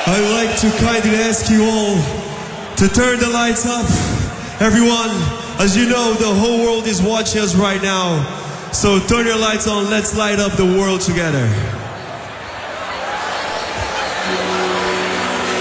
I'd like to kindly ask you all to turn the lights up. Everyone, as you know, the whole world is watching us right now. So turn your lights on, let's light up the world together.